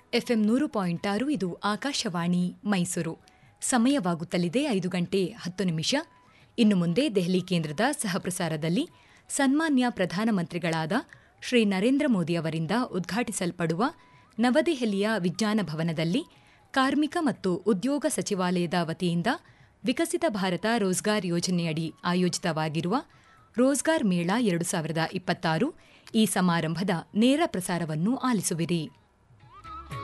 FM 100.6 ಇದು ಆಕಾಶವಾಣಿ ಮೈಸೂರು. ಸಮಯವಾಗುತ್ತಲಿದೆ 5:10. ಇನ್ನು ಮುಂದೆ ದೆಹಲಿ ಕೇಂದ್ರದ ಸಹಪ್ರಸಾರದಲ್ಲಿ ಸನ್ಮಾನ್ಯ ಪ್ರಧಾನಮಂತ್ರಿಗಳಾದ ಶ್ರೀ ನರೇಂದ್ರ ಮೋದಿ ಅವರಿಂದ ಉದ್ಘಾಟಿಸಲ್ಪಡುವ ನವದೆಹಲಿಯ ವಿಜ್ಞಾನ ಭವನದಲ್ಲಿ ಕಾರ್ಮಿಕ ಮತ್ತು ಉದ್ಯೋಗ ಸಚಿವಾಲಯದ ವತಿಯಿಂದ ವಿಕಸಿತ ಭಾರತ ರೋಜ್ಗಾರ್ ಯೋಜನೆಯಡಿ ಆಯೋಜಿತವಾಗಿರುವ ರೋಜ್ಗಾರ್ ಮೇಳ 2026 ಈ ಸಮಾರಂಭದ ನೇರ ಪ್ರಸಾರವನ್ನು ಆಲಿಸುವಿರಿ.